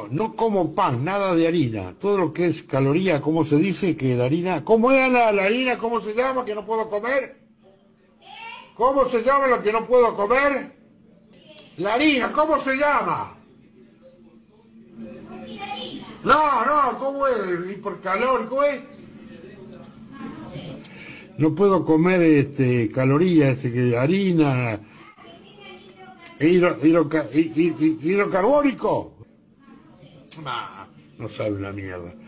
no como pan, nada de harina. Todo lo que es caloría, ¿cómo se dice que la harina? ¿Cómo es la harina? ¿Cómo se llama que no puedo comer? ¿Cómo se llama lo que no puedo comer? La harina, ¿cómo se llama? No, ¿cómo es? Hipercalor, ¿cómo es? No puedo comer calorías, harina, hidrocarbórico. No sabe una mierda.